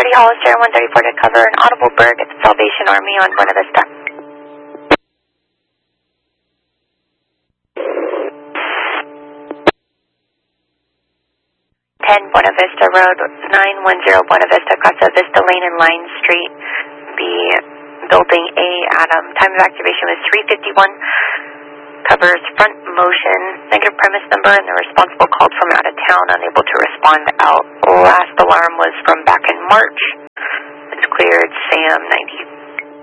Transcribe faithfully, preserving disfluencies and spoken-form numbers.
thirty Hollister, one thirty-four to cover an audible bird at the Salvation Army on Buena Vista. ten Buena Vista Road, nine one zero Buena Vista, Casa Vista Lane and Line Street, B, Building A, Adam. Time of activation was three fifty-one. Covers front motion, negative premise number, and the responsible called from out of town, unable to respond out. Last alarm was from back in March. It's cleared, Sam,